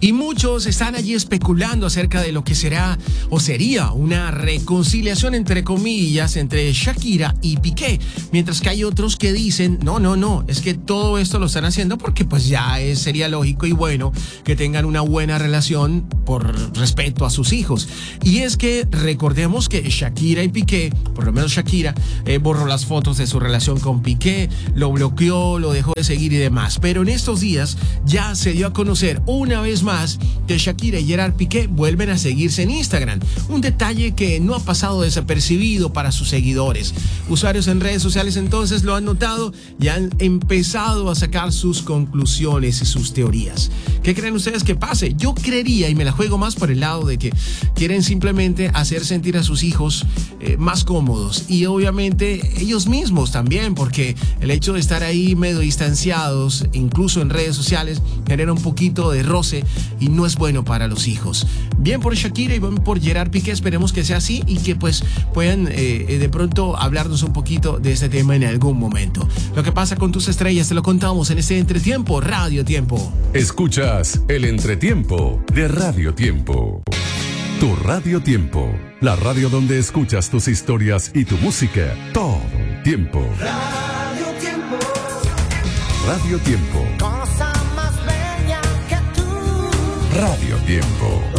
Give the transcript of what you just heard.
Y muchos están allí especulando acerca de lo que será o sería una reconciliación entre comillas entre Shakira y Piqué, mientras que hay otros que dicen no, es que todo esto lo están haciendo porque pues ya sería lógico y bueno que tengan una buena relación por respeto a sus hijos. Y es que recordemos que Shakira y Piqué, por lo menos Shakira, borró las fotos de su relación con Piqué, lo bloqueó, lo dejó de seguir y demás, pero en estos días ya se dio a conocer una vez más que Shakira y Gerard Piqué vuelven a seguirse en Instagram, un detalle que no ha pasado desapercibido para sus seguidores. Usuarios en redes sociales entonces lo han notado y han empezado a sacar sus conclusiones y sus teorías. ¿Qué creen ustedes que pase? Yo creería, y me la juego más por el lado de que quieren simplemente hacer sentir a sus hijos más cómodos y obviamente ellos mismos también, porque el hecho de estar ahí medio distanciados, incluso en redes sociales, genera un poquito de roce y no es bueno para los hijos. Bien por Shakira y bien por Gerard Piqué, esperemos que sea así y que pues puedan de pronto hablarnos un poquito de este tema en algún momento. Lo que pasa con tus estrellas te lo contamos en este Entretiempo, Radio Tiempo. Escuchas el Entretiempo de Radio Tiempo. Tu Radio Tiempo, la radio donde escuchas tus historias y tu música todo el tiempo. Radio Tiempo. Radio Tiempo. Cosa más bella que tú. Radio Tiempo.